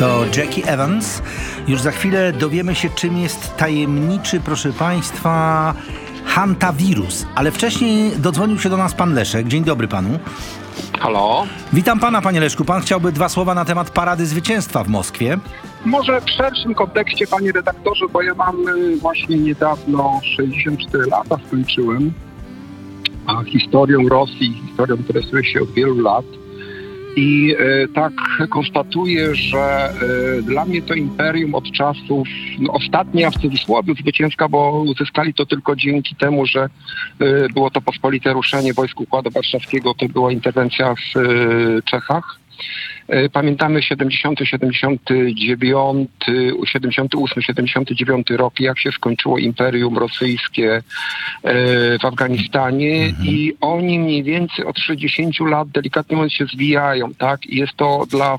To Jackie Evans. Już za chwilę dowiemy się, czym jest tajemniczy, proszę Państwa, hantawirus. Ale wcześniej dodzwonił się do nas pan Leszek. Dzień dobry panu. Halo? Witam pana, panie Leszku. Pan chciałby 2 słowa na temat Parady Zwycięstwa w Moskwie? Może w szerszym kontekście, panie redaktorze, bo ja mam właśnie niedawno 64 lata skończyłem, a historią Rosji, historią interesuję się od wielu lat. I tak konstatuję, że dla mnie to imperium od czasów, ostatnia w cudzysłowie zwycięska, bo uzyskali to tylko dzięki temu, że było to pospolite ruszenie wojsk Układu Warszawskiego, to była interwencja w Czechach. Pamiętamy 79, 78, 79 rok, jak się skończyło Imperium Rosyjskie w Afganistanie i oni mniej więcej od 60 lat delikatnie mówiąc się zwijają, tak? I jest to dla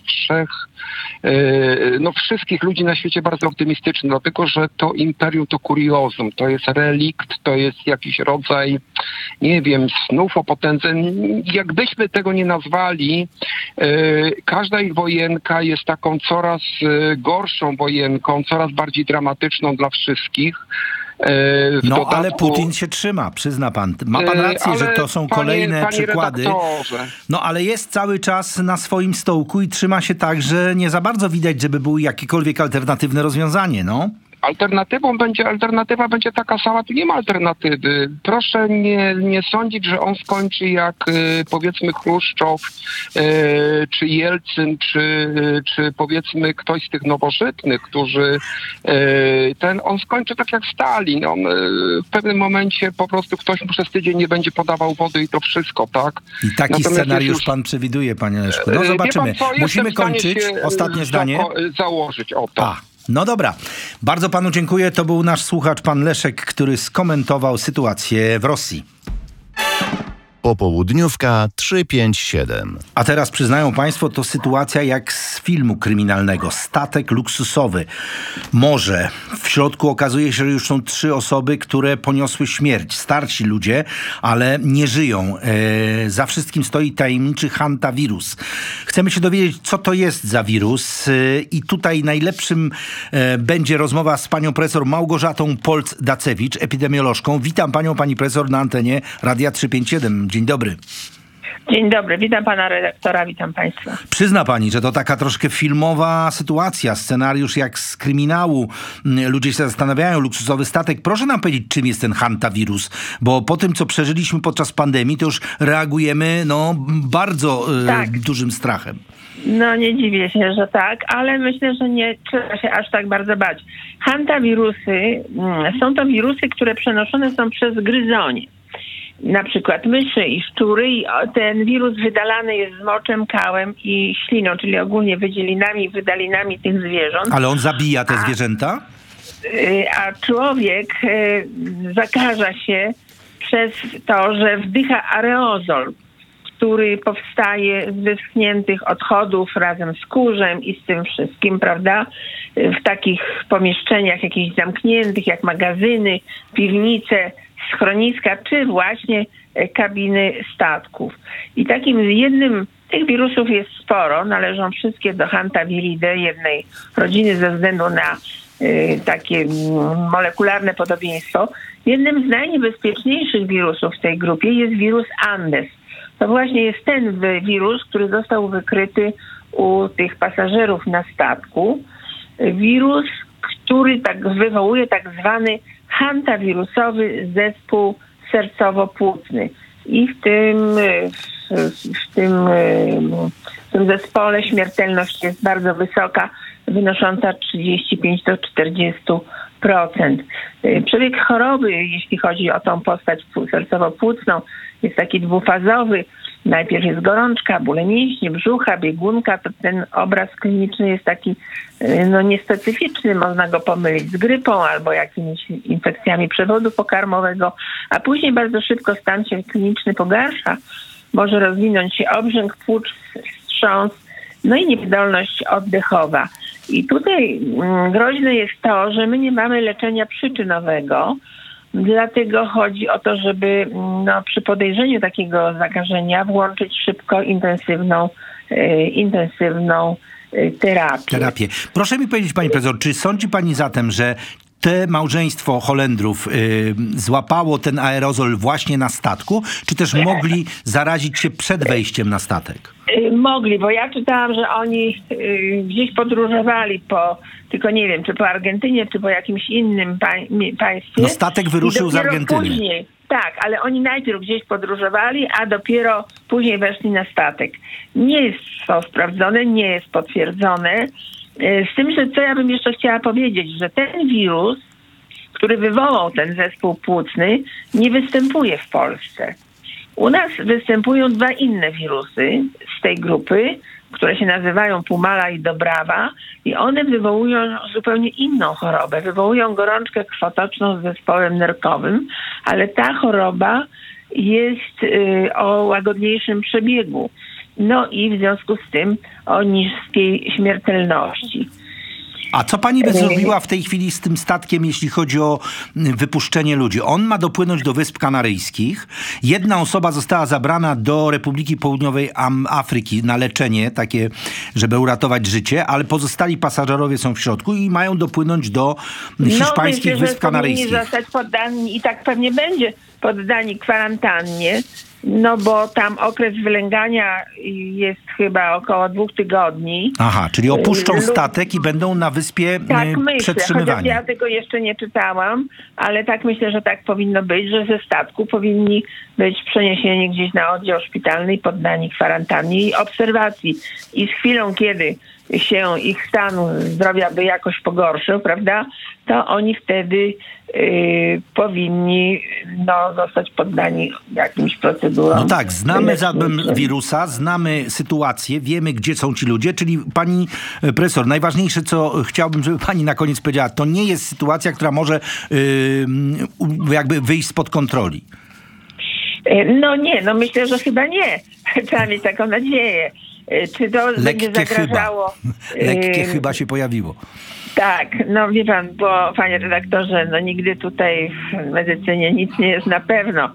wszystkich ludzi na świecie bardzo optymistyczne, dlatego że to imperium to kuriozum, to jest relikt, to jest jakiś rodzaj, nie wiem, snów o potędze. Jakbyśmy tego nie nazwali, każda ich wojenka jest taką coraz gorszą wojenką, coraz bardziej dramatyczną dla wszystkich. Ale Putin się trzyma, przyzna pan. Ma pan rację, że to są kolejne przykłady. Redaktorze. Ale jest cały czas na swoim stołku i trzyma się tak, że nie za bardzo widać, żeby było jakiekolwiek alternatywne rozwiązanie, Alternatywa będzie taka sama, tu nie ma alternatywy. Proszę nie sądzić, że on skończy jak powiedzmy Chruszczow, czy Jelcyn, czy powiedzmy ktoś z tych nowożytnych, którzy on skończy tak jak Stalin. On w pewnym momencie po prostu ktoś mu przez tydzień nie będzie podawał wody i to wszystko, tak? I taki scenariusz pan przewiduje, panie Leszku. No zobaczymy. Musimy kończyć. Ostatnie zdanie. Założyć o to. No dobra. Bardzo panu dziękuję. To był nasz słuchacz, pan Leszek, który skomentował sytuację w Rosji. Popołudniówka 357. A teraz przyznają państwo, to sytuacja jak z filmu kryminalnego. Statek luksusowy. Morze. W środku okazuje się, że już są 3 osoby, które poniosły śmierć. Starsi ludzie, ale nie żyją. Za wszystkim stoi tajemniczy hantawirus. Chcemy się dowiedzieć, co to jest za wirus. I tutaj najlepszym będzie rozmowa z panią profesor Małgorzatą Polc-Dacewicz, epidemiolożką. Witam panią, pani profesor, na antenie Radia 357. Dzień dobry. Dzień dobry, witam pana redaktora, witam państwa. Przyzna pani, że to taka troszkę filmowa sytuacja, scenariusz jak z kryminału. Ludzie się zastanawiają, luksusowy statek. Proszę nam powiedzieć, czym jest ten hantawirus, bo po tym, co przeżyliśmy podczas pandemii, to już reagujemy bardzo dużym strachem. Nie dziwię się, że tak, ale myślę, że nie trzeba się aż tak bardzo bać. Hantawirusy są to wirusy, które przenoszone są przez gryzonie. Na przykład myszy i szczury, i ten wirus wydalany jest z moczem, kałem i śliną, czyli ogólnie wydzielinami, wydalinami tych zwierząt. Ale on zabija te zwierzęta? A człowiek zakaża się przez to, że wdycha aerozol, który powstaje z wyschniętych odchodów razem z kurzem i z tym wszystkim, prawda? W takich pomieszczeniach jakichś zamkniętych, jak magazyny, piwnice, schroniska, czy właśnie kabiny statków. I takim jednym, tych wirusów jest sporo, należą wszystkie do Hantaviridae, jednej rodziny ze względu na takie molekularne podobieństwo. Jednym z najniebezpieczniejszych wirusów w tej grupie jest wirus Andes. To właśnie jest ten wirus, który został wykryty u tych pasażerów na statku. Wirus, który wywołuje tak zwany hantawirusowy zespół sercowo-płucny. I w tym zespole śmiertelność jest bardzo wysoka, wynosząca 35 do 40%. Przebieg choroby, jeśli chodzi o tą postać sercowo-płucną, jest taki dwufazowy. Najpierw jest gorączka, bóle mięśni, brzucha, biegunka. To ten obraz kliniczny jest taki niespecyficzny. Można go pomylić z grypą albo jakimiś infekcjami przewodu pokarmowego, a później bardzo szybko stan się kliniczny pogarsza. Może rozwinąć się obrzęk płuc, wstrząs, i niewydolność oddechowa. I tutaj groźne jest to, że my nie mamy leczenia przyczynowego. Dlatego chodzi o to, żeby przy podejrzeniu takiego zakażenia włączyć szybko intensywną terapię. Proszę mi powiedzieć, pani profesor, czy sądzi pani zatem, że te małżeństwo Holendrów złapało ten aerozol właśnie na statku, czy też mogli zarazić się przed wejściem na statek? Mogli, bo ja czytałam, że oni gdzieś podróżowali tylko nie wiem, czy po Argentynie, czy po jakimś innym państwie. No statek wyruszył z Argentyny. Później, tak, ale oni najpierw gdzieś podróżowali, a dopiero później weszli na statek. Nie jest to sprawdzone, nie jest potwierdzone. Z tym, że co ja bym jeszcze chciała powiedzieć, że ten wirus, który wywołał ten zespół płucny, nie występuje w Polsce. U nas występują 2 inne wirusy z tej grupy, które się nazywają Pumala i Dobrawa i one wywołują zupełnie inną chorobę. Wywołują gorączkę krwotoczną z zespołem nerkowym, ale ta choroba jest o łagodniejszym przebiegu. No i w związku z tym o niskiej śmiertelności. A co pani by zrobiła w tej chwili z tym statkiem, jeśli chodzi o wypuszczenie ludzi? On ma dopłynąć do Wysp Kanaryjskich. Jedna osoba została zabrana do Republiki Południowej Afryki na leczenie, takie, żeby uratować życie, ale pozostali pasażerowie są w środku i mają dopłynąć do hiszpańskich Wysp Kanaryjskich. Powinni zostać poddani i tak pewnie będzie poddani kwarantannie. No bo tam okres wylęgania jest chyba około 2 tygodni. Aha, czyli opuszczą statek i będą na wyspie przetrzymywani. Chociaż ja tego jeszcze nie czytałam, ale tak myślę, że tak powinno być, że ze statku powinni być przeniesieni gdzieś na oddział szpitalny i poddani kwarantannie i obserwacji. I z chwilą, kiedy się ich stan zdrowia by jakoś pogorszył, prawda, to oni wtedy powinni zostać poddani jakimś procedurom. No tak, znamy zatem wirusa, znamy sytuację, wiemy, gdzie są ci ludzie, czyli pani profesor, najważniejsze, co chciałbym, żeby pani na koniec powiedziała, to nie jest sytuacja, która może jakby wyjść spod kontroli. No nie, myślę, że chyba nie. Trzeba mieć taką nadzieję. Czy to będzie zagrażało? Lekkie chyba się pojawiło. Tak, wie pan, bo panie redaktorze, nigdy tutaj w medycynie nic nie jest na pewno.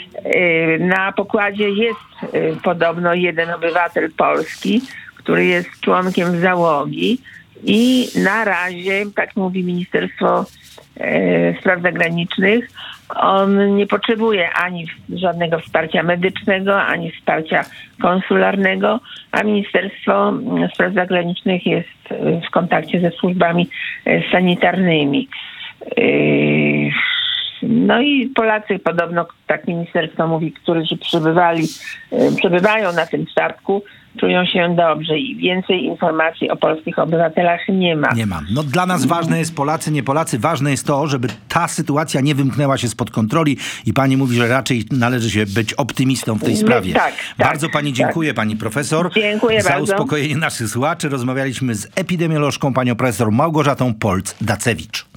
Na pokładzie jest podobno jeden obywatel polski, który jest członkiem załogi i na razie, tak mówi Ministerstwo Spraw Zagranicznych, on nie potrzebuje ani żadnego wsparcia medycznego, ani wsparcia konsularnego, a Ministerstwo Spraw Zagranicznych jest w kontakcie ze służbami sanitarnymi. No i Polacy podobno, tak ministerstwo mówi, którzy przebywają na tym statku, czują się dobrze i więcej informacji o polskich obywatelach nie ma. Nie ma. Dla nas ważne jest Polacy, nie Polacy. Ważne jest to, żeby ta sytuacja nie wymknęła się spod kontroli i pani mówi, że raczej należy się być optymistą w tej sprawie. Tak, bardzo pani dziękuję, pani profesor. Dziękuję za bardzo. uspokojenie naszych słuchaczy. Rozmawialiśmy z epidemiolożką, panią profesor Małgorzatą Polc-Dacewicz.